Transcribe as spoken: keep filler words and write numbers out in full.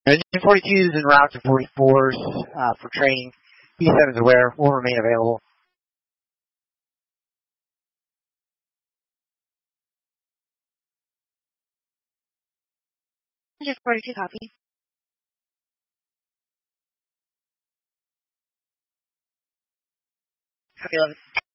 Engine forty-twos en route to forty-fours uh, for training. B seven is aware. Will remain available. Engine forty-two, copy. Copy, eleven.